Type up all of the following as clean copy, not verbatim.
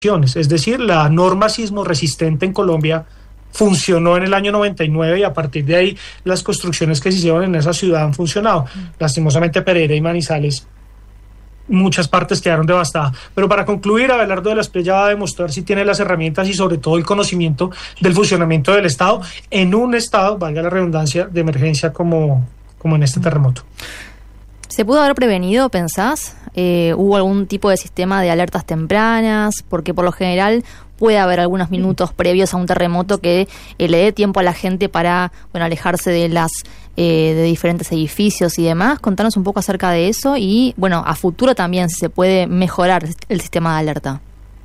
Es decir, la norma sismo resistente en Colombia funcionó en el año 99 y a partir de ahí las construcciones que se hicieron en esa ciudad han funcionado. Lastimosamente Pereira y Manizales, muchas partes quedaron devastadas. Pero para concluir, Abelardo de la Espriella va a demostrar si tiene las herramientas y sobre todo el conocimiento del funcionamiento del Estado en un estado, valga la redundancia, de emergencia como en este terremoto. ¿Se pudo haber prevenido, pensás? ¿Hubo algún tipo de sistema de alertas tempranas? Porque por lo general puede haber algunos minutos previos a un terremoto que le dé tiempo a la gente para alejarse de diferentes edificios y demás. Contanos un poco acerca de eso y, a futuro también, si se puede mejorar el sistema de alerta.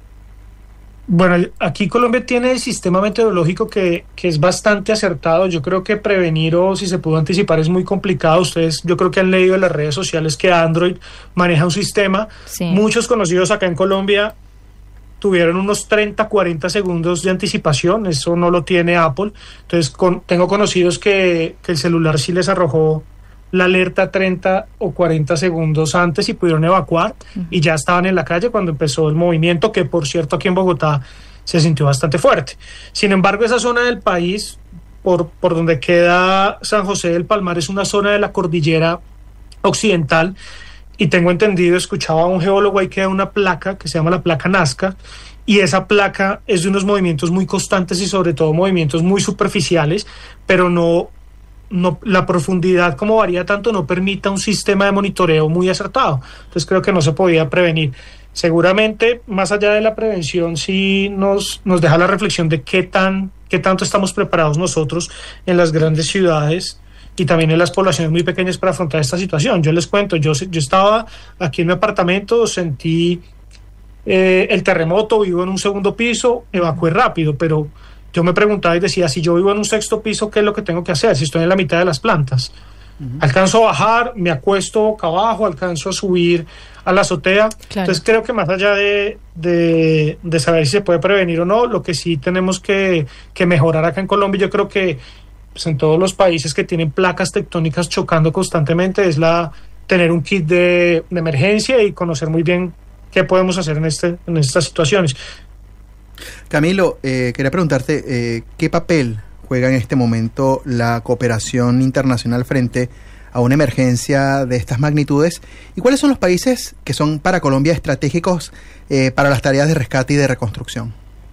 Bueno, aquí Colombia tiene el sistema meteorológico que es bastante acertado. Yo creo que prevenir o si se pudo anticipar es muy complicado. Ustedes yo creo que han leído en las redes sociales que Android maneja un sistema. Sí. Muchos conocidos acá en Colombia tuvieron unos 30, 40 segundos de anticipación. Eso no lo tiene Apple. Entonces tengo conocidos que el celular sí les arrojó la alerta 30 o 40 segundos antes y pudieron evacuar y ya estaban en la calle cuando empezó el movimiento, que por cierto aquí en Bogotá se sintió bastante fuerte. Sin embargo, esa zona del país, por donde queda San José del Palmar, es una zona de la cordillera occidental y tengo entendido, escuchaba a un geólogo ahí que da una placa que se llama la placa Nazca, y esa placa es de unos movimientos muy constantes y sobre todo movimientos muy superficiales, pero no la profundidad, como varía tanto, no permita un sistema de monitoreo muy acertado. Entonces creo que no se podía prevenir. Seguramente, más allá de la prevención, sí nos deja la reflexión de qué tanto estamos preparados nosotros en las grandes ciudades y también en las poblaciones muy pequeñas para afrontar esta situación. Yo les cuento, yo estaba aquí en mi apartamento, sentí el terremoto, vivo en un segundo piso, evacué rápido, pero yo me preguntaba y decía, si yo vivo en un sexto piso, ¿qué es lo que tengo que hacer? Si estoy en la mitad de las plantas. Alcanzo a bajar, me acuesto boca abajo, alcanzo a subir a la azotea. Claro. Entonces creo que más allá de saber si se puede prevenir o no, lo que sí tenemos que mejorar acá en Colombia, yo creo que pues, en todos los países que tienen placas tectónicas chocando constantemente, es tener un kit de emergencia y conocer muy bien qué podemos hacer en estas situaciones. Camilo, quería preguntarte, ¿qué papel juega en este momento la cooperación internacional frente a una emergencia de estas magnitudes? ¿Y cuáles son los países que son para Colombia estratégicos para las tareas de rescate y de reconstrucción?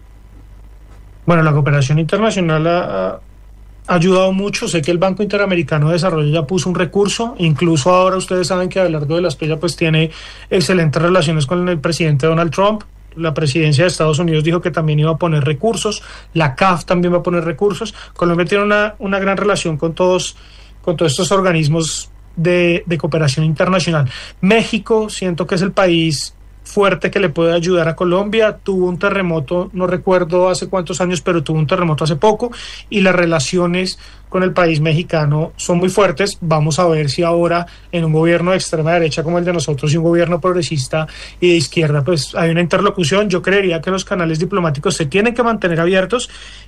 Bueno, la cooperación internacional ha ayudado mucho. Sé que el Banco Interamericano de Desarrollo ya puso un recurso. Incluso ahora ustedes saben que Abelardo de la Espriella pues tiene excelentes relaciones con el presidente Donald Trump. La presidencia de Estados Unidos dijo que también iba a poner recursos, la CAF también va a poner recursos. Colombia tiene una gran relación con todos estos organismos de cooperación internacional. México, siento que es el país fuerte que le puede ayudar a Colombia. Tuvo un terremoto, no recuerdo hace cuántos años, pero tuvo un terremoto hace poco y las relaciones con el país mexicano son muy fuertes. Vamos a ver si ahora en un gobierno de extrema derecha como el de nosotros y un gobierno progresista y de izquierda pues hay una interlocución. Yo creería que los canales diplomáticos se tienen que mantener abiertos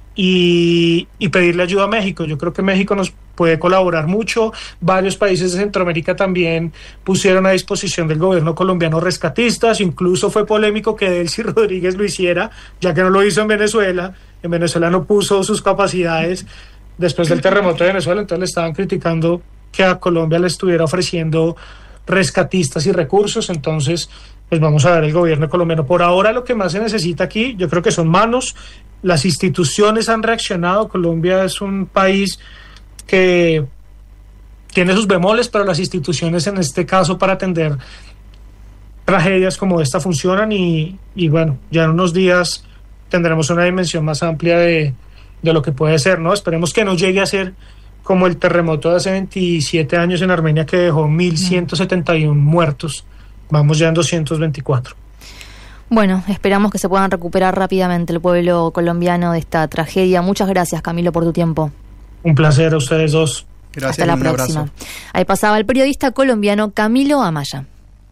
y pedirle ayuda a México. Yo creo que México nos puede colaborar mucho. Varios países de Centroamérica también pusieron a disposición del gobierno colombiano rescatistas. Incluso fue polémico que Delcy Rodríguez lo hiciera, ya que no lo hizo en Venezuela. En Venezuela no puso sus capacidades después del terremoto de Venezuela, entonces le estaban criticando que a Colombia le estuviera ofreciendo rescatistas y recursos. Entonces pues vamos a ver el gobierno colombiano. Por ahora lo que más se necesita aquí, yo creo que son manos. Las instituciones han reaccionado. Colombia es un país que tiene sus bemoles, pero las instituciones en este caso para atender tragedias como esta funcionan y bueno, ya en unos días tendremos una dimensión más amplia de lo que puede ser, ¿no? Esperemos que no llegue a ser como el terremoto de hace 27 años en Armenia que dejó 1.171 muertos. Vamos ya en 224. Bueno, esperamos que se puedan recuperar rápidamente el pueblo colombiano de esta tragedia. Muchas gracias, Camilo, por tu tiempo. Un placer a ustedes dos. Gracias. Hasta la próxima. Abrazo. Ahí pasaba el periodista colombiano Camilo Amaya.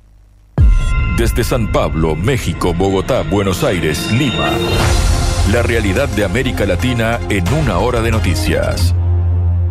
Desde San Pablo, México, Bogotá, Buenos Aires, Lima. La realidad de América Latina en una hora de noticias.